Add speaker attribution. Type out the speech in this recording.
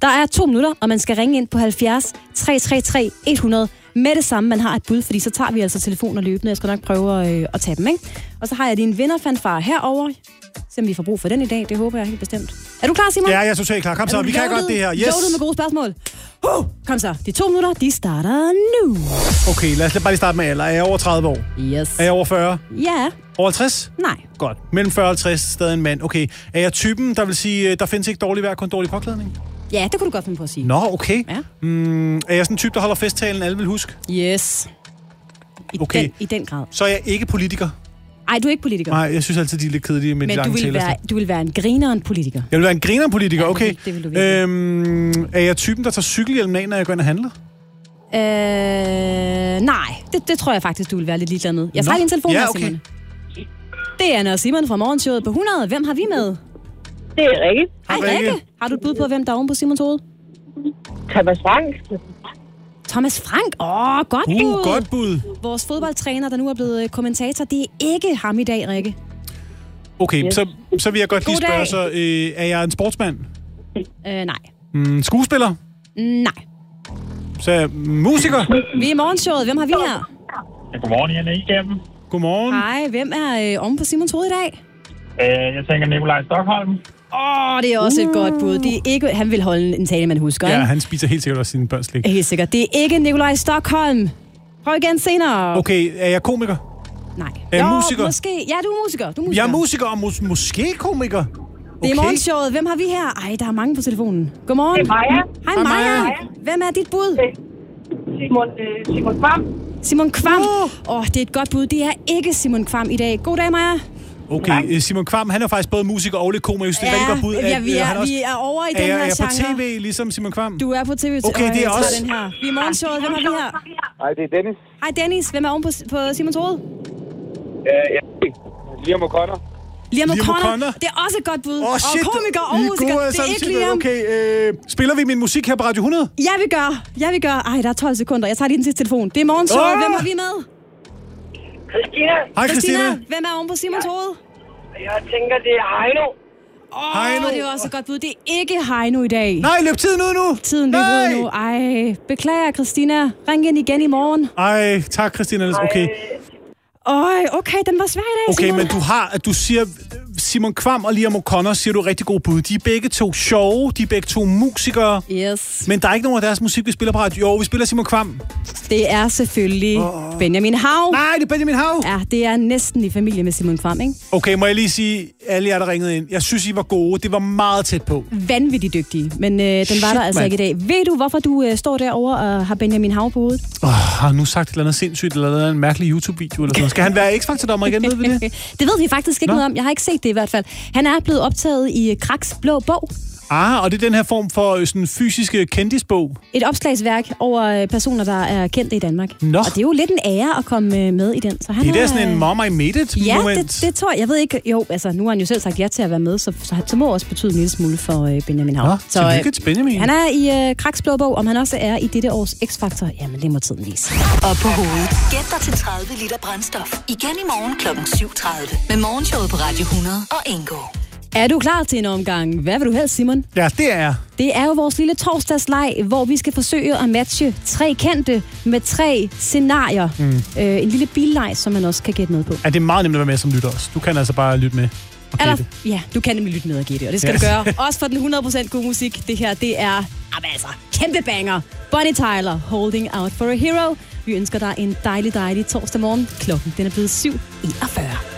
Speaker 1: Der er 2 minutter, og man skal ringe ind på 70 333 100 med det samme, man har et bud, fordi så tager vi altså telefoner løbende. Jeg skal nok prøve at tage dem, ikke? Og så har jeg din vinderfanfare herover. Se om vi får brug for den i dag, det håber jeg helt bestemt. Er du klar, Simon?
Speaker 2: Ja, jeg er totalt klar. Kom så, vi kan godt det her. Yes.
Speaker 1: Loaded med gode spørgsmål. Kom så, de 2 minutter, de starter nu.
Speaker 2: Okay, lad os bare lige starte med alder. Er jeg over 30 år?
Speaker 1: Yes.
Speaker 2: Er jeg over 40?
Speaker 1: Ja.
Speaker 2: Over 50?
Speaker 1: Nej.
Speaker 2: Godt. Mellem 40 og 50, stadig en mand. Okay. Er jeg typen, der vil sige, der findes ikke dårlig vejr, kun dårlig påklædning?
Speaker 1: Ja, det kunne du godt finde på at sige.
Speaker 2: Nå, okay.
Speaker 1: Ja.
Speaker 2: Er jeg sådan en type, der holder festtalen, alle vil huske?
Speaker 1: Yes. I den grad.
Speaker 2: Så er jeg ikke politiker?
Speaker 1: Nej, du er ikke politiker.
Speaker 2: Nej, jeg synes altid, de er lidt kedelige med de lange taler.
Speaker 1: Men du vil være en grineren politiker.
Speaker 2: Jeg vil være en grineren politiker, okay.
Speaker 1: Ja, det vil du virkelig.
Speaker 2: Er jeg typen, der tager cykelhjelmen af, når jeg går ind og handler?
Speaker 1: Nej, det tror jeg faktisk, du vil være lidt ligeglad med. Jeg tager din telefon her, Simon. Det er Anna og Simon fra Morgenshowet på 100. Hvem har vi med?
Speaker 3: Det er Rikke.
Speaker 1: Hej Rikke. Har du et bud på, hvem der er oven på Simons hoved?
Speaker 3: Thomas Frank.
Speaker 1: Thomas Frank? Godt bud.
Speaker 2: Godt bud.
Speaker 1: Vores fodboldtræner, der nu er blevet kommentator, det er ikke ham i dag, Rikke.
Speaker 2: Okay, yes. så vil jeg godt lige spørge, så er jeg en sportsmand?
Speaker 1: Nej.
Speaker 2: Skuespiller?
Speaker 1: Nej.
Speaker 2: Så er jeg musiker?
Speaker 1: Vi er i Morgenshowet. Hvem har vi her?
Speaker 4: Godmorgen, Janne igennem.
Speaker 2: Godmorgen.
Speaker 1: Hej, hvem er oven på Simons hoved i dag?
Speaker 4: Jeg tænker Nikolaj Stockholm.
Speaker 1: Det er også et godt bud. Det er ikke, han vil holde en tale, man husker, ikke?
Speaker 2: Ja, han spiser helt sikkert også sine børns slik.
Speaker 1: Helt sikkert. Det er ikke Nikolaj Stockholm. Prøv igen senere.
Speaker 2: Okay, er jeg komiker?
Speaker 1: Nej.
Speaker 2: Er jeg musiker?
Speaker 1: Måske. Ja, du er musiker.
Speaker 2: Jeg er musiker og måske komiker. Okay.
Speaker 1: Det er Morgenshowet. Hvem har vi her? Ej, der er mange på telefonen. Godmorgen.
Speaker 3: Det er Maja.
Speaker 1: Hej Maja. Hvem er dit bud?
Speaker 3: Simon Kvam.
Speaker 1: Simon Kvam. Det er et godt bud. Det er ikke Simon Kvam i dag. God dag, Maja.
Speaker 2: Okay, Simon Kvam, han er faktisk både musiker og lidt komiker. Det er rigtig godt bud.
Speaker 1: Vi er over i den her genre.
Speaker 2: Er jeg på tv, ligesom Simon Kvam?
Speaker 1: Du er på tv.
Speaker 2: Okay, det er også.
Speaker 1: Den her. Vi er Morgenshowet. Hvem har vi her?
Speaker 4: Hej, det er Dennis.
Speaker 1: Hej Dennis. Hvem er oven på Simons hoved?
Speaker 4: Liam O'Connor.
Speaker 1: Liam O'Connor. Det er også et godt bud.
Speaker 2: Shit.
Speaker 1: Og komiker og musiker. Det er ikke Liam.
Speaker 2: Okay, spiller vi min musik her på Radio 100?
Speaker 1: Ja, vi gør. Ej, der er 12 sekunder. Jeg tager lige den sidste telefon. Det er Morgenshowet. Hvem har vi med?
Speaker 3: Christina.
Speaker 2: Hej Christina.
Speaker 1: Hvem er oven på Simons hoved?
Speaker 3: Jeg tænker, det er Heino.
Speaker 2: Heino.
Speaker 1: Det er også et godt bud. Det er ikke Heino i dag.
Speaker 2: Nej, løb tiden ud nu.
Speaker 1: Tiden løb ud nu. Ej, beklager Christina. Ring ind igen i morgen.
Speaker 2: Ej, tak Christina. Okay.
Speaker 1: Okay, den var svær i dag,
Speaker 2: Okay,
Speaker 1: Simon.
Speaker 2: men du siger Simon Kvam og Liam O'Connor, siger du rigtig gode bud. De er begge to sjove, de er begge to musikere.
Speaker 1: Yes.
Speaker 2: Men der er ikke nogen af deres musik, vi spiller på radio. Jo, vi spiller Simon Kvam.
Speaker 1: Det er selvfølgelig Benjamin Hav.
Speaker 2: Nej, det er Benjamin Hav.
Speaker 1: Ja, det er næsten i familie med Simon Kvam, ikke?
Speaker 2: Okay, må jeg lige sige, alle jer, der ringede ind. Jeg synes, I var gode. Det var meget tæt på.
Speaker 1: Vanvittigt dygtige, men den var der altså ikke i dag. Ved du, hvorfor du står derovre og har Benjamin Hav på hovedet?
Speaker 2: Har han nu sagt et eller andet sindssygt, eller lavet en mærkelig YouTube-video eller sådan? Skal han være X-Factor-dommer igen, ved vi det?
Speaker 1: Det ved vi faktisk ikke noget om. Jeg har ikke set det i hvert fald. Han er blevet optaget i Kraks Blå Bog.
Speaker 2: Og det er den her form for sådan fysiske kendisbog.
Speaker 1: Et opslagsværk over personer, der er kendte i Danmark.
Speaker 2: Nå.
Speaker 1: Og det er jo lidt en ære at komme med i den. Så han
Speaker 2: det er sådan en Mom I Made It moment.
Speaker 1: Det tror jeg. Jeg ved ikke. Jo, altså nu har han jo selv sagt ja til at være med, så må også betyde en lille smule for Benjamin Hav.
Speaker 2: Så tillykke til Benjamin.
Speaker 1: Han er i Kraks Blå Bog, om han også er i dette års X-Factor. Jamen, det må tiden vise.
Speaker 5: Op på hovedet. Gæt dig til 30 liter brændstof. Igen i morgen kl. 7.30. Med Morgenshowet på Radio 100 og Ingo.
Speaker 1: Er du klar til en omgang? Hvad vil du helst, Simon?
Speaker 2: Ja, det er jeg.
Speaker 1: Det er jo vores lille torsdagsleg, hvor vi skal forsøge at matche 3 kendte med 3 scenarier. En lille billeg, som man også kan gætte med på.
Speaker 2: Ja, det er meget nemt at være med som lytter også. Du kan altså bare lytte med og gætte.
Speaker 1: Ja, du kan nemlig lytte med og gætte, og det skal du gøre. Også for den 100% gode musik. Det her, det er kæmpe banger. Bonnie Tyler, Holding Out for a Hero. Vi ønsker dig en dejlig torsdag morgen. Klokken den er blevet 7:41.